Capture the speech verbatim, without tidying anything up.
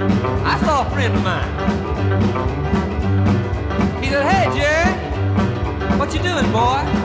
I saw a friend of mine. He said, "Hey, Jerry, what you doing, boy?"